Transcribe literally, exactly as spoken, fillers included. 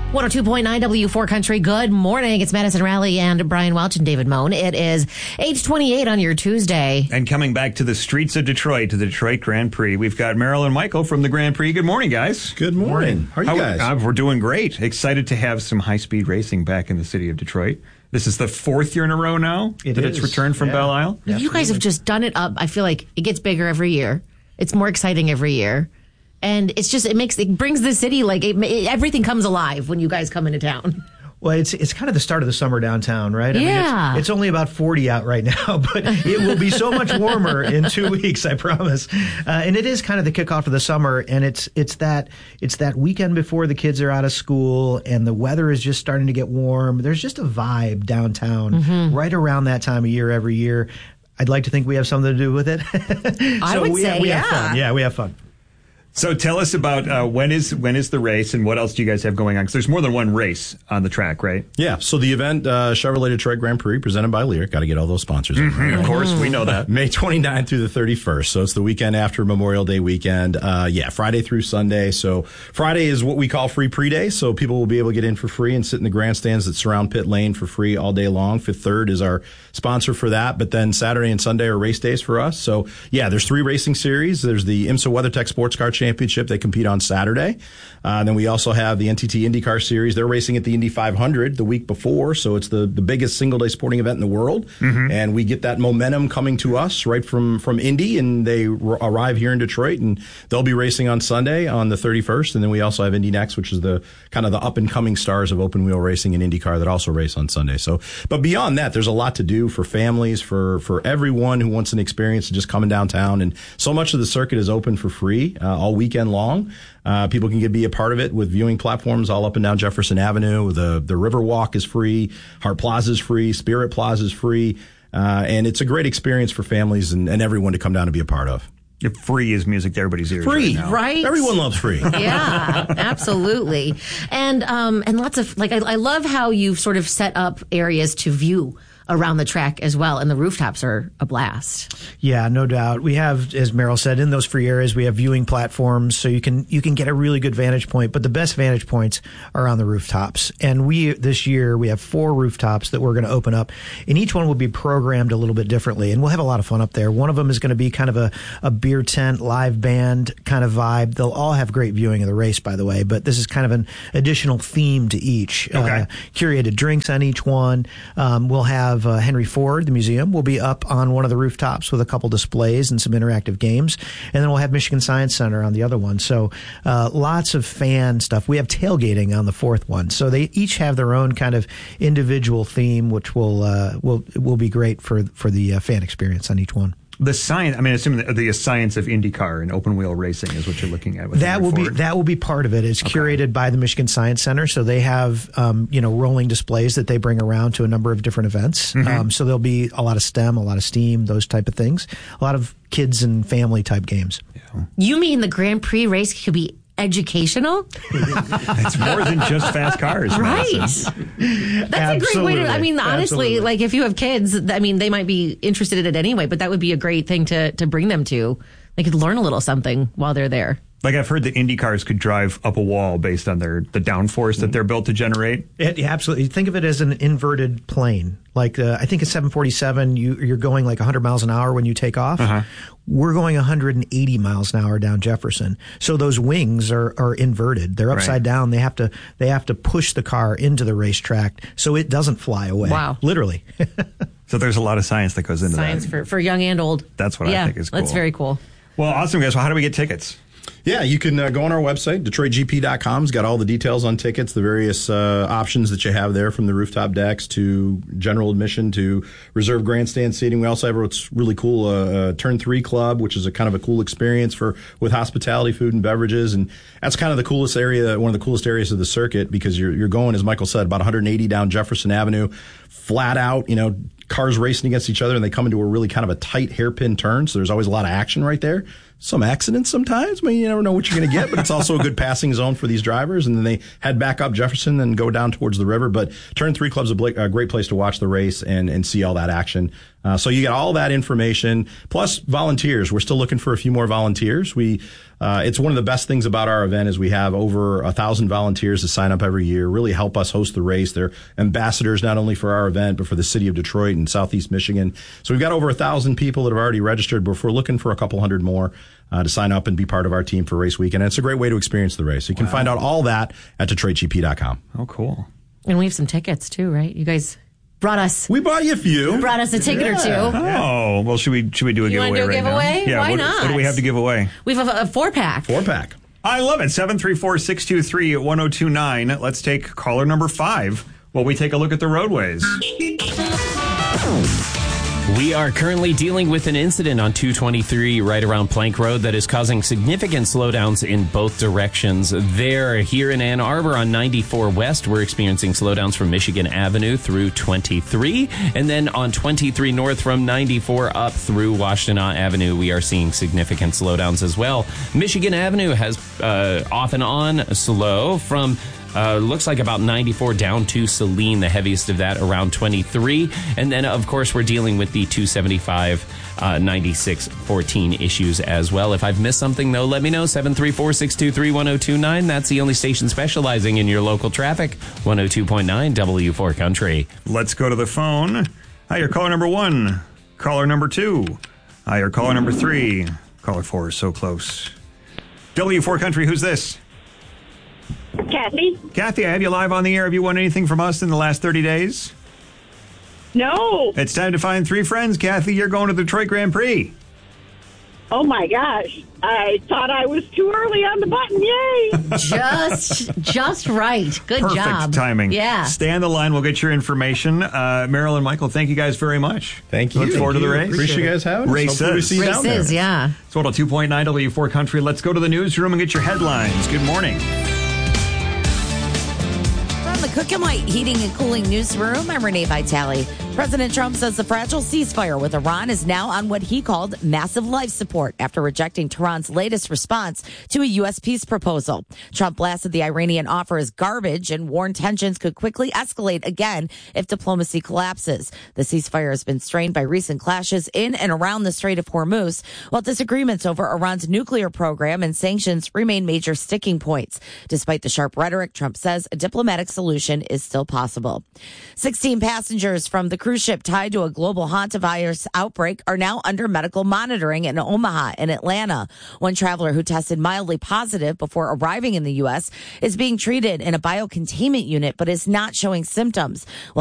one oh two point nine W four Country. Good morning. It's Madison Raleigh and Brian Welch and David Moan. It is eight twenty-eight on your Tuesday. And coming back to the streets of Detroit, to the Detroit Grand Prix, we've got Merrill and Michael from the Grand Prix. Good morning, guys. Good morning. How are you guys? Uh, we're doing great. Excited to have some high-speed racing back in the city of Detroit. This is the fourth year in a row now it that is. It's returned from yeah. Belle Isle. You Absolutely. guys have just done it up. I feel like it gets bigger every year. It's more exciting every year. And it's just, it makes, it brings the city, like, it, it, everything comes alive when you guys come into town. Well, it's it's kind of the start of the summer downtown, right? I Yeah. mean, it's, it's only about forty out right now, but it will be so much warmer in two weeks, I promise. Uh, and it is kind of the kickoff of the summer, and it's it's that it's that weekend before the kids are out of school, and the weather is just starting to get warm. There's just a vibe downtown Mm-hmm. right around that time of year every year. I'd like to think we have something to do with it. I so would we, say, we yeah. have fun. Yeah, we have fun. So tell us about uh, when is when is the race and what else do you guys have going on? Because there's more than one race on the track, right? Yeah, so the event, uh, Chevrolet Detroit Grand Prix, presented by Lear. Got to get all those sponsors in. Mm-hmm, of course, we know that. May twenty-ninth through the thirty-first, so it's the weekend after Memorial Day weekend. Uh, yeah, Friday through Sunday. So Friday is what we call free pre-day, so people will be able to get in for free and sit in the grandstands that surround pit lane for free all day long. Fifth Third is our sponsor for that, but then Saturday and Sunday are race days for us. So yeah, there's three racing series. There's the IMSA WeatherTech Sports Car Championship. They compete on Saturday. Uh, then we also have the N T T IndyCar Series. They're racing at the Indy five hundred the week before, so it's the, the biggest single-day sporting event in the world. Mm-hmm. And we get that momentum coming to us right from, from Indy, and they r- arrive here in Detroit, and they'll be racing on Sunday on the thirty-first. And then we also have Indy Next, which is the kind of the up-and-coming stars of open-wheel racing in IndyCar that also race on Sunday. So, but beyond that, there's a lot to do for families, for, for everyone who wants an experience of just coming downtown. And so much of the circuit is open for free uh, all weekend long. Uh, people can get, be a part of it with viewing platforms all up and down Jefferson Avenue. The the Riverwalk is free. Hart Plaza is free. Spirit Plaza is free. Uh, and it's a great experience for families and, and everyone to come down and be a part of. If free is music to everybody's ears. Free, right now. Right? Everyone loves free. Yeah, absolutely. And um, and lots of, like, I, I love how you've sort of set up areas to view around the track as well, and the rooftops are a blast. Yeah, no doubt. We have, as Merrill said, in those free areas, we have viewing platforms, so you can you can get a really good vantage point. But the best vantage points are on the rooftops. And we this year we have four rooftops that we're going to open up, and each one will be programmed a little bit differently, and we'll have a lot of fun up there. One of them is going to be kind of a, a beer tent, live band kind of vibe. They'll all have great viewing of the race, by the way, but this is kind of an additional theme to each. Okay. Uh, curated drinks on each one. Um, we'll have Uh, Henry Ford, the museum, will be up on one of the rooftops with a couple displays and some interactive games. And then we'll have Michigan Science Center on the other one. So uh, lots of fan stuff. We have tailgating on the fourth one. So they each have their own kind of individual theme, which will uh, will will be great for, for the uh, fan experience on each one. The science, I mean, assuming the, the science of IndyCar and open wheel racing is what you're looking at. With That Henry will Ford. be that will be part of it. It's Okay. curated by the Michigan Science Center, so they have um, you know rolling displays that they bring around to a number of different events. Mm-hmm. Um, so there'll be a lot of STEM, a lot of STEAM, those type of things. A lot of kids and family type games. You mean the Grand Prix race could be educational? It's more than just fast cars. Right. Madison. That's a great way to, I mean, honestly, Absolutely. like, if you have kids, I mean, they might be interested in it anyway, but that would be a great thing to, to bring them to. They could learn a little something while they're there. Like I've heard that Indy cars could drive up a wall based on their the downforce that they're built to generate. It, yeah, absolutely. Think of it as an inverted plane. Like uh, I think a seven forty-seven, you, you're going like one hundred miles an hour when you take off. Uh-huh. We're going one hundred eighty miles an hour down Jefferson. So those wings are, are inverted. They're upside Right. down. They have to they have to push the car into the racetrack so it doesn't fly away. Wow. Literally. So there's a lot of science that goes into Science that. for, for young and old. That's what I yeah, think is cool. That's very cool. Well, awesome, guys. Well, how do we get tickets? Yeah, you can uh, go on our website, Detroit G P dot com. It's got all the details on tickets, the various uh, options that you have there, from the rooftop decks to general admission to reserved grandstand seating. We also have what's really cool, uh, uh, Turn three Club, which is a kind of a cool experience for with hospitality, food, and beverages. And that's kind of the coolest area, one of the coolest areas of the circuit, because you're, you're going, as Michael said, about one hundred eighty down Jefferson Avenue, flat out, you know, cars racing against each other, and they come into a really kind of a tight hairpin turn. So there's always a lot of action right there. some accidents sometimes. I mean, you never know what you're going to get, but it's also a good passing zone for these drivers. And then they head back up Jefferson and go down towards the river. But Turn three Club's a, bl- a great place to watch the race and, and see all that action. Uh, so you get all that information, plus volunteers. We're still looking for a few more volunteers. We, uh, it's one of the best things about our event is we have over a thousand volunteers that sign up every year, really help us host the race. They're ambassadors not only for our event, but for the city of Detroit and Southeast Michigan. So we've got over a thousand people that have already registered, but we're looking for a couple hundred more uh, to sign up and be part of our team for race weekend. And it's a great way to experience the race. You can wow. find out all that at Detroit G P dot com. Oh, cool. And we have some tickets too, right? You guys brought us. We bought you a few. Brought us a ticket yeah. or two. Oh, well, should we should we do a you giveaway do a right giveaway? now? Yeah, Why what, not? What do we have to give away? We have a, a four pack. Four pack. I love it. seven three four, six two three, one oh two nine. Let's take caller number five while we take a look at the roadways. We are currently dealing with an incident on two twenty-three right around Plank Road that is causing significant slowdowns in both directions. There, here in Ann Arbor on ninety-four West, we're experiencing slowdowns from Michigan Avenue through twenty-three. And then on twenty-three North from ninety-four up through Washtenaw Avenue, we are seeing significant slowdowns as well. Michigan Avenue has uh, off and on slow from Uh, looks like about ninety-four down to Saline, the heaviest of that around twenty-three. And then, of course, we're dealing with the two seventy-five, uh, ninety-six fourteen issues as well. If I've missed something, though, let me know. seven three four, six two three, one oh two nine. That's the only station specializing in your local traffic. one oh two point nine W four Country. Let's go to the phone. Hi, you're caller number one. Caller number two. Hi, you're caller number three. Caller four is so close. W four Country, who's this? Kathy? Kathy, I have you live on the air. Have you won anything from us in the last thirty days? No. It's time to find three friends. Kathy, you're going to the Detroit Grand Prix. Oh, my gosh. I thought I was too early on the button. Yay. Just just right. Good Perfect job. Perfect timing. Yeah. Stay on the line. We'll get your information. Uh, Meryl and Michael, thank you guys very much. Thank you. Look forward Thank to the you. race. Appreciate you guys having us. Races. Hopefully we see you down there. Races, yeah. It's one oh two point nine W four Country. Let's go to the newsroom and get your headlines. Good morning. From the Cook and Light Heating and Cooling Newsroom, I'm Renee Vitale. President Trump says the fragile ceasefire with Iran is now on what he called massive life support after rejecting Tehran's latest response to a U S peace proposal. Trump blasted the Iranian offer as garbage and warned tensions could quickly escalate again if diplomacy collapses. The ceasefire has been strained by recent clashes in and around the Strait of Hormuz, while disagreements over Iran's nuclear program and sanctions remain major sticking points. Despite the sharp rhetoric, Trump says a diplomatic solution is still possible. sixteen passengers from the cruise ship tied to a global hantavirus outbreak are now under medical monitoring in Omaha and Atlanta. One traveler who tested mildly positive before arriving in the U S is being treated in a biocontainment unit but is not showing symptoms.